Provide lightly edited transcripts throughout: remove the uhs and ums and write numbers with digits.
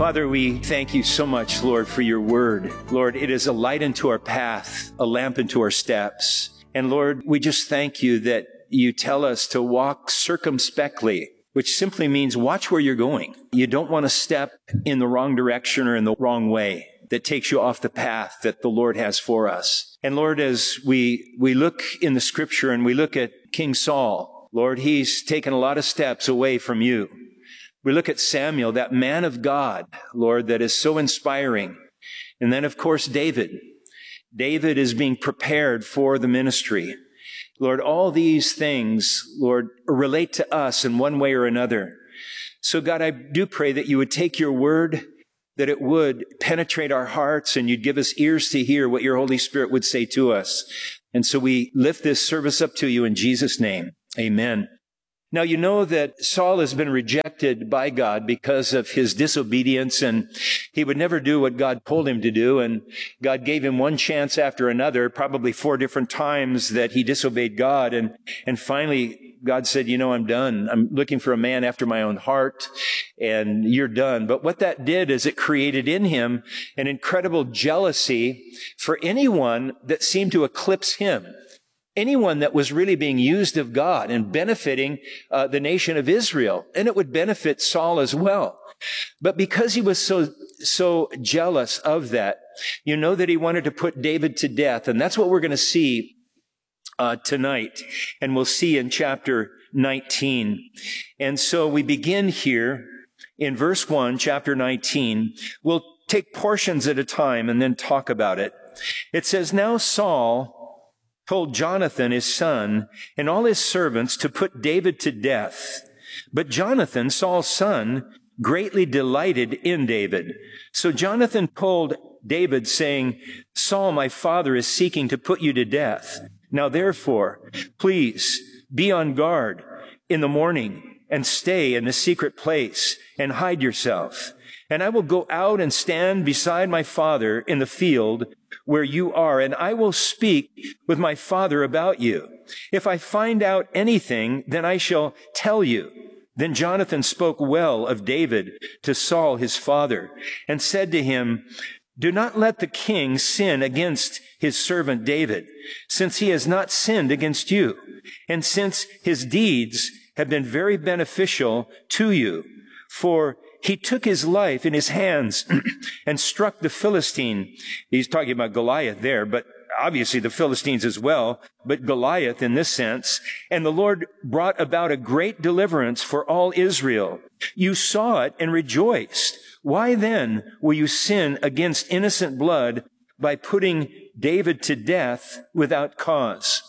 Father, we thank you so much, Lord, for your word. Lord, it is a light unto our path, a lamp unto our steps. And Lord, we just thank you that you tell us to walk circumspectly, which simply means watch where you're going. You don't want to step in the wrong direction or in the wrong way that takes you off the path that the Lord has for us. And Lord, as we look in the scripture and we look at King Saul, Lord, he's taken a lot of steps away from you. We look at Samuel, that man of God, Lord, that is so inspiring. And then, of course, David. David is being prepared for the ministry. Lord, all these things, Lord, relate to us in one way or another. So, God, I do pray that you would take your word, that it would penetrate our hearts, and you'd give us ears to hear what your Holy Spirit would say to us. And so we lift this service up to you in Jesus' name. Amen. Now, you know that Saul has been rejected by God because of his disobedience, and he would never do what God told him to do. And God gave him one chance after another, probably 4 different times that he disobeyed God. And finally, God said, you know, I'm done. I'm looking for a man after my own heart, and you're done. But what that did is it created in him an incredible jealousy for anyone that seemed to eclipse him. Anyone that was really being used of God and benefiting the nation of Israel. And it would benefit Saul as well. But because he was so jealous of that, you know that he wanted to put David to death. And that's what we're going to see tonight. And we'll see in chapter 19. And so we begin here in verse 1, chapter 19. We'll take portions at a time and then talk about it. It says, now Saul told Jonathan, his son, and all his servants to put David to death. But Jonathan, Saul's son, greatly delighted in David. So Jonathan told David, saying, Saul, my father, is seeking to put you to death. Now therefore, please be on guard in the morning and stay in the secret place and hide yourself. And I will go out and stand beside my father in the field where you are, and I will speak with my father about you. If I find out anything, then I shall tell you. Then Jonathan spoke well of David to Saul his father, and said to him, do not let the king sin against his servant David, since he has not sinned against you, and since his deeds have been very beneficial to you. For he took his life in his hands and struck the Philistine. He's talking about Goliath there, but obviously the Philistines as well, but Goliath in this sense. And the Lord brought about a great deliverance for all Israel. You saw it and rejoiced. Why then will you sin against innocent blood by putting David to death without cause?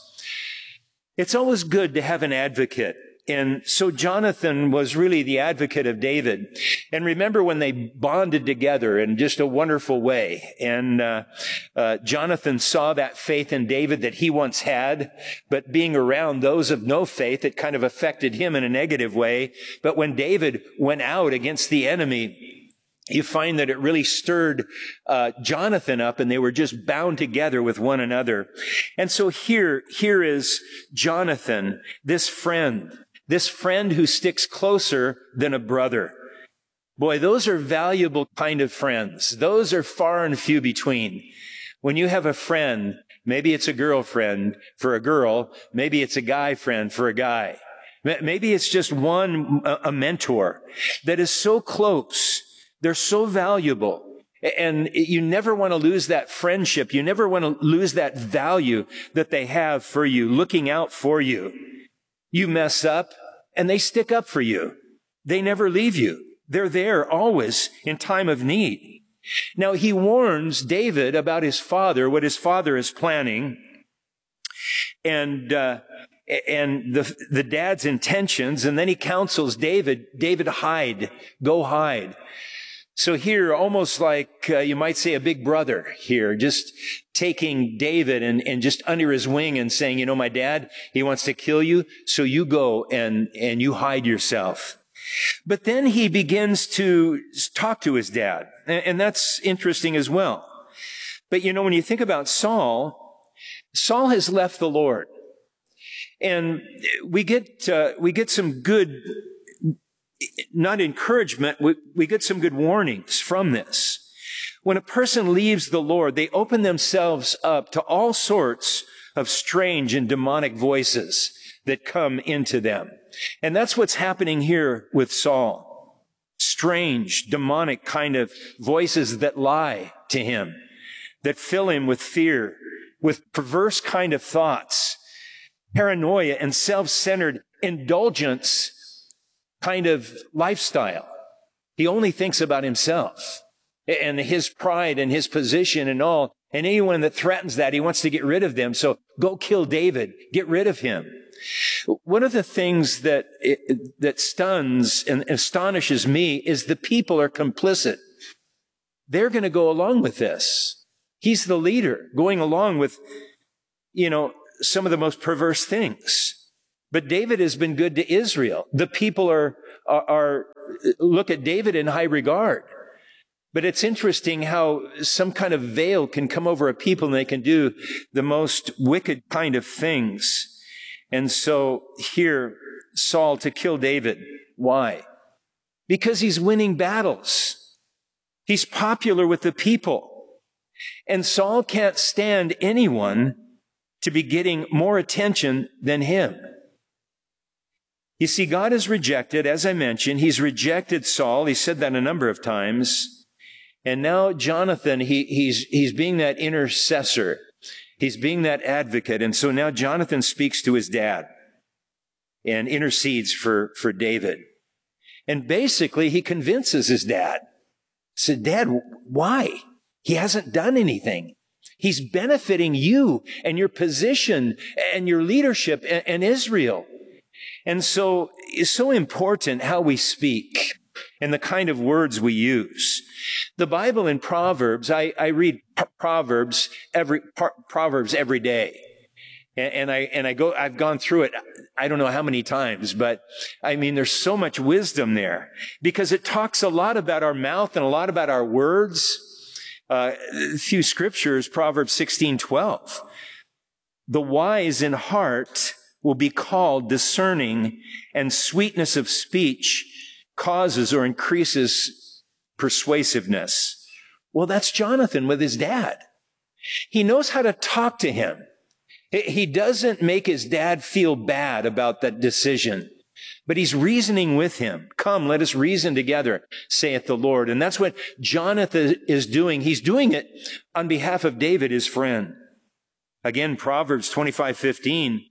It's always good to have an advocate. And so Jonathan was really the advocate of David. And remember when they bonded together in just a wonderful way. And Jonathan saw that faith in David that he once had, but being around those of no faith, it kind of affected him in a negative way. But when David went out against the enemy, you find that it really stirred Jonathan up, and they were just bound together with one another. And so here is Jonathan, this friend who sticks closer than a brother. Boy, those are valuable kind of friends. Those are far and few between. When you have a friend, maybe it's a girlfriend for a girl, maybe it's a guy friend for a guy. Maybe it's just a mentor that is so close. They're so valuable. And you never want to lose that friendship. You never want to lose that value that they have for you, looking out for you. You mess up, and they stick up for you. They never leave you. They're there always in time of need. Now, he warns David about his father, what his father is planning, and the dad's intentions, and then he counsels David, hide, go hide. So here, almost like you might say a big brother here, just taking David and just under his wing and saying, you know, my dad, he wants to kill you, so you go and you hide yourself. But then he begins to talk to his dad, and that's interesting as well. But you know, when you think about Saul has left the Lord, and we get some good not encouragement, we get some good warnings from this. When a person leaves the Lord, they open themselves up to all sorts of strange and demonic voices that come into them. And that's what's happening here with Saul. Strange, demonic kind of voices that lie to him, that fill him with fear, with perverse kind of thoughts, paranoia and self-centered indulgence kind of lifestyle. He only thinks about himself and his pride and his position and all. And anyone that threatens that, he wants to get rid of them. So go kill David. Get rid of him. One of the things that stuns and astonishes me is the people are complicit. They're going to go along with this. He's the leader going along with, some of the most perverse things. But David has been good to Israel. The people are look at David in high regard. But it's interesting how some kind of veil can come over a people and they can do the most wicked kind of things. And so here, Saul to kill David. Why? Because he's winning battles. He's popular with the people. And Saul can't stand anyone to be getting more attention than him. You see, God has rejected, as I mentioned, he's rejected Saul. He said that a number of times. And now Jonathan, he's being that intercessor. He's being that advocate. And so now Jonathan speaks to his dad and intercedes for David. And basically he convinces his dad. Said, Dad, why? He hasn't done anything. He's benefiting you and your position and your leadership and Israel. And so it's so important how we speak and the kind of words we use. The Bible in Proverbs, I read Proverbs every day. I've gone through it, I don't know how many times, but I mean, there's so much wisdom there because it talks a lot about our mouth and a lot about our words. A few scriptures, Proverbs 16:12. The wise in heart will be called discerning, and sweetness of speech causes or increases persuasiveness. Well, that's Jonathan with his dad. He knows how to talk to him. He doesn't make his dad feel bad about that decision, but he's reasoning with him. Come, let us reason together, saith the Lord. And that's what Jonathan is doing. He's doing it on behalf of David, his friend. Again, Proverbs 25:15,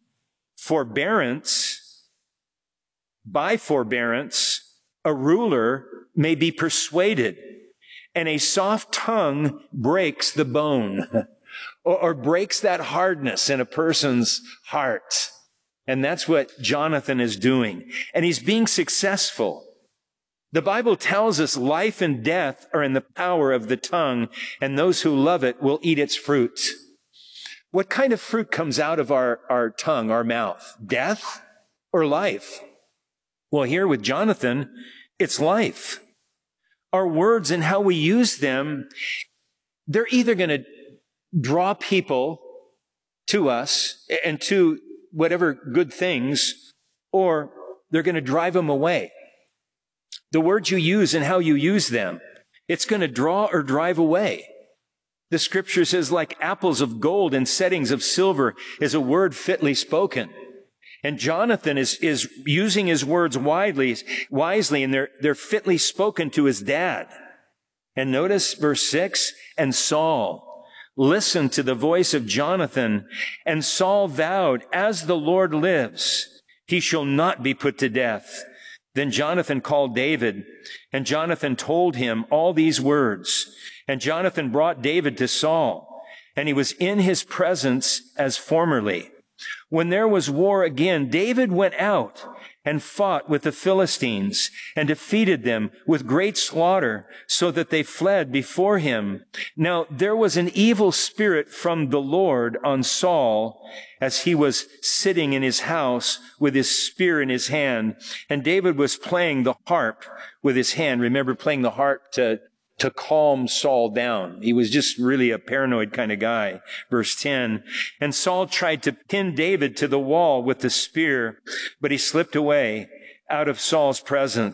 by forbearance, a ruler may be persuaded, and a soft tongue breaks the bone or breaks that hardness in a person's heart. And that's what Jonathan is doing. And he's being successful. The Bible tells us life and death are in the power of the tongue, and those who love it will eat its fruit. What kind of fruit comes out of our tongue, our mouth? Death or life? Well, here with Jonathan, it's life. Our words and how we use them, they're either going to draw people to us and to whatever good things, or they're going to drive them away. The words you use and how you use them, it's going to draw or drive away. The scripture says, like apples of gold and settings of silver is a word fitly spoken. And Jonathan is using his words wisely, and they're fitly spoken to his dad. And notice verse 6, and Saul listened to the voice of Jonathan, and Saul vowed, as the Lord lives, he shall not be put to death. Then Jonathan called David, and Jonathan told him all these words. And Jonathan brought David to Saul, and he was in his presence as formerly. When there was war again, David went out and fought with the Philistines and defeated them with great slaughter, so that they fled before him. Now there was an evil spirit from the Lord on Saul as he was sitting in his house with his spear in his hand, and David was playing the harp with his hand. Remember, playing the harp to calm Saul down. He was just really a paranoid kind of guy. Verse 10, and Saul tried to pin David to the wall with the spear, but he slipped away out of Saul's presence.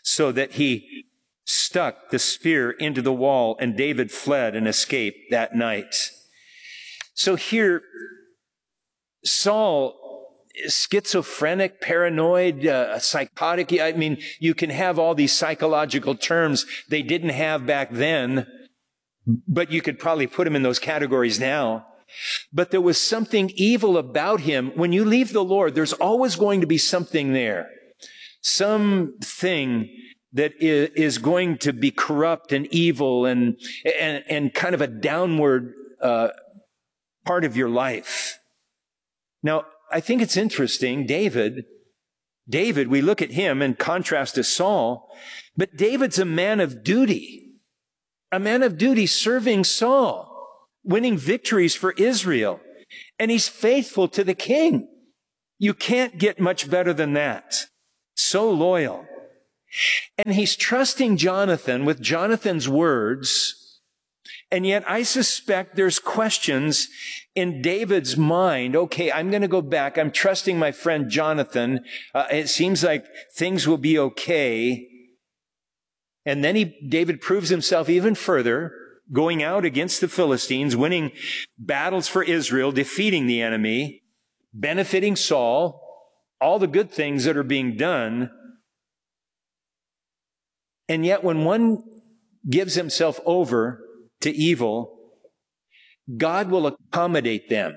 so that he stuck the spear into the wall, and David fled and escaped that night. So here, Saul, schizophrenic, paranoid, psychotic. I mean, you can have all these psychological terms they didn't have back then, but you could probably put him in those categories now. But there was something evil about him. When you leave the Lord, there's always going to be something there. Something that is going to be corrupt and evil and kind of a downward part of your life. Now, I think it's interesting, David, we look at him in contrast to Saul, but David's a man of duty serving Saul, winning victories for Israel, and he's faithful to the king. You can't get much better than that. So loyal. And he's trusting Jonathan with Jonathan's words. And yet I suspect there's questions in David's mind. Okay, I'm going to go back. I'm trusting my friend Jonathan. It seems like things will be okay. And then David proves himself even further, going out against the Philistines, winning battles for Israel, defeating the enemy, benefiting Saul, all the good things that are being done. And yet when one gives himself over to evil, God will accommodate them.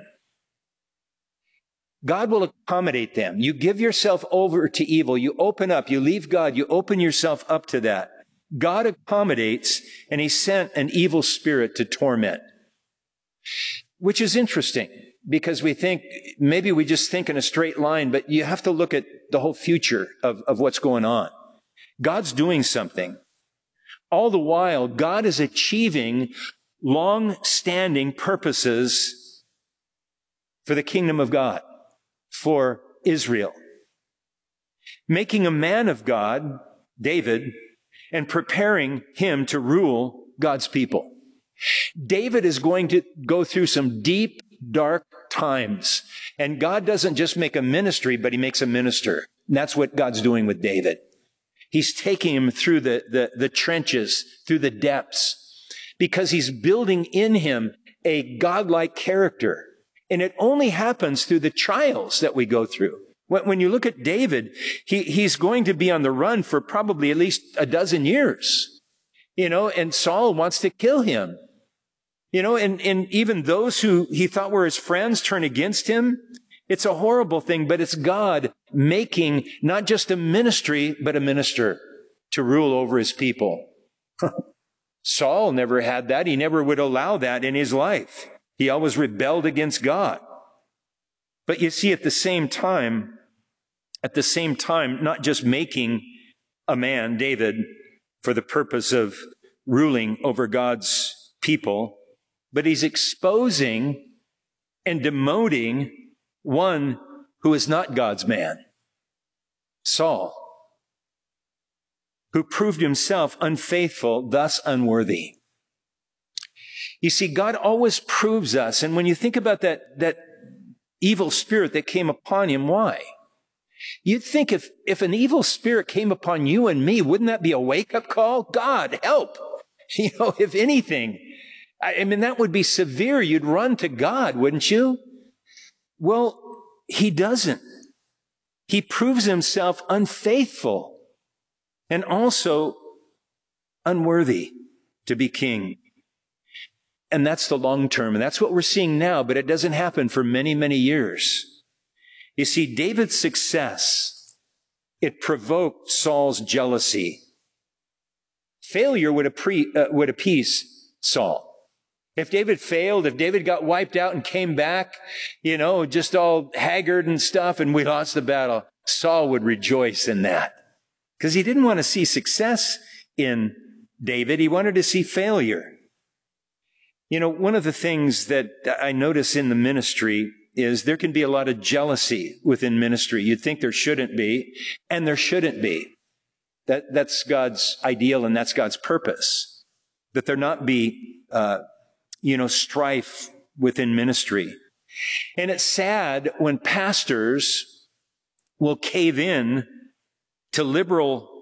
God will accommodate them. You give yourself over to evil. You open up. You leave God. You open yourself up to that. God accommodates, and he sent an evil spirit to torment. Which is interesting, because we think, maybe we just think in a straight line, but you have to look at the whole future of what's going on. God's doing something. All the while, God is achieving long-standing purposes for the kingdom of God, for Israel. Making a man of God, David, and preparing him to rule God's people. David is going to go through some deep, dark times. And God doesn't just make a ministry, but he makes a minister. And that's what God's doing with David. He's taking him through the trenches, through the depths, because he's building in him a godlike character. And it only happens through the trials that we go through. When you look at David, he's going to be on the run for probably at least a dozen years, and Saul wants to kill him, and even those who he thought were his friends turn against him. It's a horrible thing, but it's God making not just a ministry, but a minister to rule over his people. Saul never had that. He never would allow that in his life. He always rebelled against God. But you see, at the same time, not just making a man, David, for the purpose of ruling over God's people, but he's exposing and demoting one who is not God's man, Saul, who proved himself unfaithful, thus unworthy. You see, God always proves us. And when you think about that evil spirit that came upon him, why? You'd think if an evil spirit came upon you and me, wouldn't that be a wake-up call? God, help! If anything, I mean, that would be severe. You'd run to God, wouldn't you? Well, he doesn't. He proves himself unfaithful and also unworthy to be king. And that's the long term. And that's what we're seeing now, but it doesn't happen for many, many years. You see, David's success, it provoked Saul's jealousy. Failure would appease Saul. If David failed, if David got wiped out and came back, just all haggard and stuff, and we lost the battle, Saul would rejoice in that. Because he didn't want to see success in David. He wanted to see failure. One of the things that I notice in the ministry is there can be a lot of jealousy within ministry. You'd think there shouldn't be, and there shouldn't be. That's God's ideal, and that's God's purpose. That there not be strife within ministry. And it's sad when pastors will cave in to liberal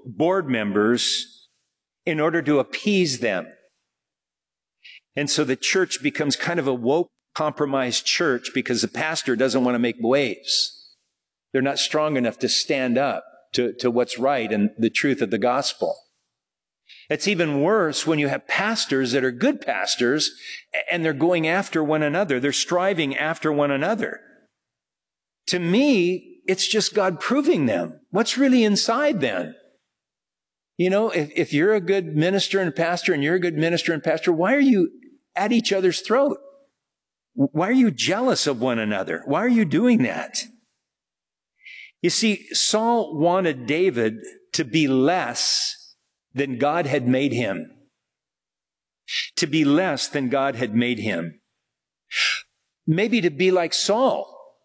board members in order to appease them. And so the church becomes kind of a woke, compromised church because the pastor doesn't want to make waves. They're not strong enough to stand up to what's right and the truth of the gospel. It's even worse when you have pastors that are good pastors and they're going after one another. They're striving after one another. To me, it's just God proving them. What's really inside then? You know, if you're a good minister and pastor and you're a good minister and pastor, why are you at each other's throat? Why are you jealous of one another? Why are you doing that? You see, Saul wanted David to be less than God had made him. To be less than God had made him. Maybe to be like Saul,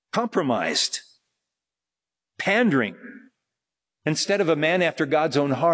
compromised, pandering, instead of a man after God's own heart.